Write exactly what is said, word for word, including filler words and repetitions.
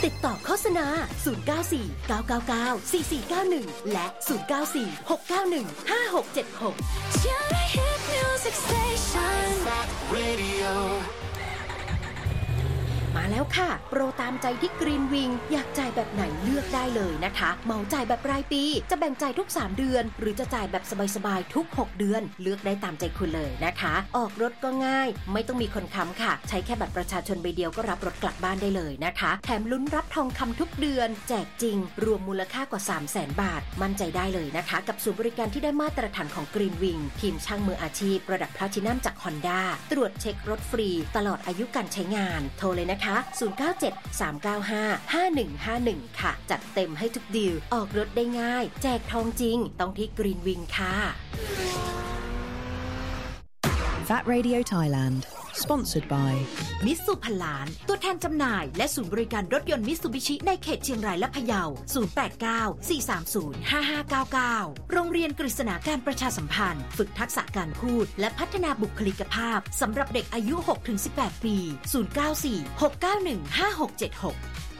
ติดต่อโฆษณาศูนย์ เก้า สี่ เก้า เก้า เก้า สี่ สี่ เก้า หนึ่งและศูนย์ เก้า สี่ หก เก้า หนึ่ง ห้า หก เจ็ด หกมาแล้วค่ะโปรตามใจที่กรีนวิงอยากจ่ายแบบไหนเลือกได้เลยนะคะเหมาจ่ายแบบรายปีจะแบ่งจ่ายทุกสามเดือนหรือจะจ่ายแบบสบายๆทุกหกเดือนเลือกได้ตามใจคุณเลยนะคะออกรถก็ง่ายไม่ต้องมีคนค้ำค่ะใช้แค่บัตรประชาชนใบเดียวก็รับรถกลับบ้านได้เลยนะคะแถมลุ้นรับทองคำทุกเดือนแจกจริงรวมมูลค่ากว่า สามแสน บาทมั่นใจได้เลยนะคะกับศูนย์บริการที่ได้มาตรฐานของกรีนวิงทีมช่างมืออาชีพระดับแพลทินัมจาก Honda ตรวจเช็ครถฟรีตลอดอายุการใช้งานโทรเลยนะคะศูนย์ เก้า เจ็ด สาม เก้า ห้า ห้า หนึ่ง ห้า หนึ่งค่ะจัดเต็มให้ทุกดีลออกรถได้ง่ายแจกทองจริงต้องที่กรีนวิงค่ะ Fat Radio Thailand Sponsored by มิตซูพันล้านตัวแทนจำหน่ายและศูนย์บริการรถยนต์มิตซูบิชิในเขตเชียงรายและพะเยาศูนย์ แปด เก้า สี่ สาม ศูนย์ ห้า ห้า เก้า เก้าโรงเรียนกฤษณาการประชาสัมพันธ์ฝึกทักษะการพูดและพัฒนาบุคลิกภาพสำหรับเด็กอายุ หกถึงสิบแปด ปีศูนย์ เก้า สี่ หก เก้า หนึ่ง ห้า หก เจ็ด หก